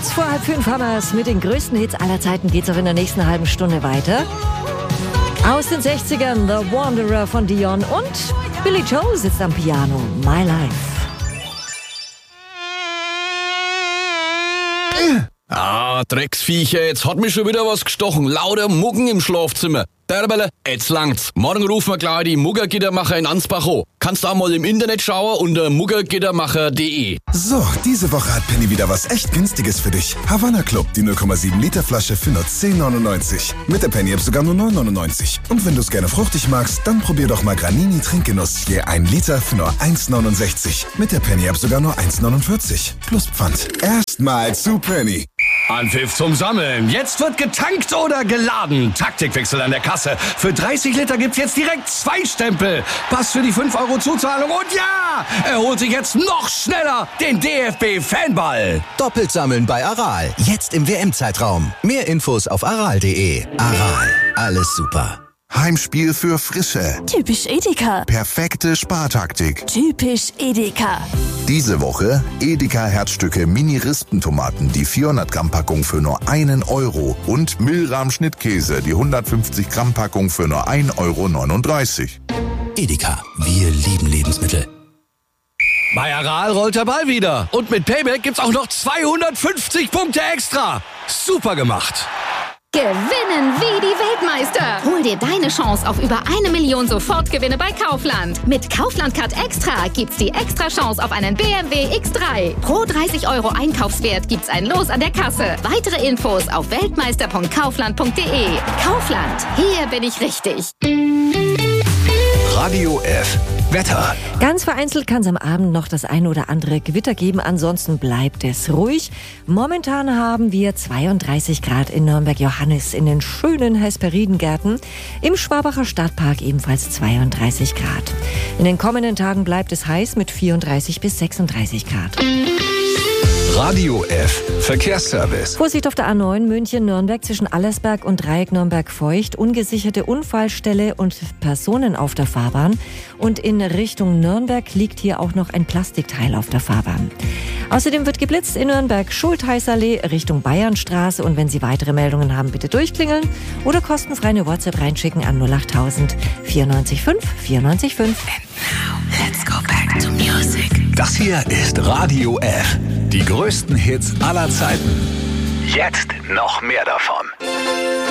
Kurz vor 4:30 haben wir es mit den größten Hits aller Zeiten. Geht's auch in der nächsten halben Stunde weiter. Aus den 60ern The Wanderer von Dion und Billy Joel sitzt am Piano. My Life. Drecksviecher, jetzt hat mich schon wieder was gestochen. Lauter Muggen im Schlafzimmer. Derbele, jetzt langt's. Morgen rufen wir gleich die Muggergittermacher in Ansbach an. Kannst auch mal im Internet schauen unter muggergittermacher.de. So, diese Woche hat Penny wieder was echt Günstiges für dich. Havanna Club, die 0,7 Liter Flasche für nur 10,99. Mit der Penny-App sogar nur 9,99. Und wenn du es gerne fruchtig magst, dann probier doch mal Granini Trinkgenuss. Je 1 Liter für nur 1,69. Mit der Penny-App sogar nur 1,49. Plus Pfand. Erstmal zu Penny. Anpfiff zum Sammeln. Jetzt wird getankt oder geladen. Taktikwechsel an der Kasse. Für 30 Liter gibt's jetzt direkt 2 Stempel. Pass für die 5 € Zuzahlung. Und ja, er holt sich jetzt noch schneller den DFB-Fanball. Doppelt sammeln bei Aral. Jetzt im WM-Zeitraum. Mehr Infos auf aral.de. Aral. Alles super. Heimspiel für Frische. Typisch Edeka. Perfekte Spartaktik. Typisch Edeka. Diese Woche Edeka Herzstücke Mini-Rispentomaten, die 400 Gramm Packung für nur 1 € und Milram Schnittkäse, die 150 Gramm Packung für nur 1,39 €. Edeka. Wir lieben Lebensmittel. Bei Aral rollt der Ball wieder. Und mit Payback gibt's auch noch 250 Punkte extra. Super gemacht. Gewinnen wie die Weltmeister. Hol dir deine Chance auf über 1 Million Sofortgewinne bei Kaufland. Mit Kaufland Card Extra gibt's die extra Chance auf einen BMW X3. Pro 30 € Einkaufswert gibt's ein Los an der Kasse. Weitere Infos auf weltmeister.kaufland.de. Kaufland, hier bin ich richtig. Radio F. Wetter. Ganz vereinzelt kann es am Abend noch das eine oder andere Gewitter geben, ansonsten bleibt es ruhig. Momentan haben wir 32 Grad in Nürnberg-Johannes in den schönen Hesperidengärten. Im Schwabacher Stadtpark ebenfalls 32 Grad. In den kommenden Tagen bleibt es heiß mit 34 bis 36 Grad. Radio F. Verkehrsservice. Vorsicht auf der A9 München-Nürnberg zwischen Allersberg und Dreieck Nürnberg-Feucht. Ungesicherte Unfallstelle und Personen auf der Fahrbahn. Und in Richtung Nürnberg liegt hier auch noch ein Plastikteil auf der Fahrbahn. Außerdem wird geblitzt in Nürnberg Schultheißallee Richtung Bayernstraße. Und wenn Sie weitere Meldungen haben, bitte durchklingeln oder kostenfrei eine WhatsApp reinschicken an 08000 94 5 94 5. And now, let's go back to music. Das hier ist Radio F. Die größten Hits aller Zeiten. Jetzt noch mehr davon.